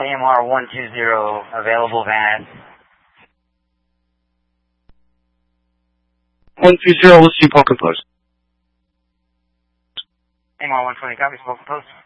AMR 120, available van. 120, what's your parking post? AMR 120, copy, spoken post.